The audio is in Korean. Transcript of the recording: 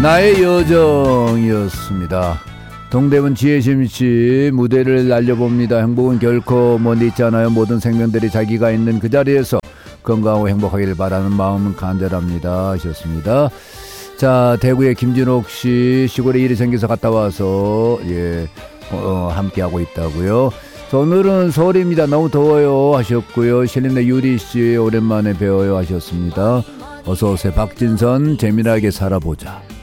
나의 여정이었습니다. 동대문 지혜심씨 무대를 날려봅니다. 행복은 결코 먼데 있지 않아요. 모든 생명들이 자기가 있는 그 자리에서 건강하고 행복하기를 바라는 마음은 간절합니다 하셨습니다. 자, 대구의 김진옥씨 시골에 일이 생겨서 갔다 와서 함께하고 있다고요. 오늘은 서울입니다. 너무 더워요 하셨고요. 신림내 유리씨 오랜만에 뵈어요 하셨습니다. 어서오세요. 박진선 재미나게 살아보자.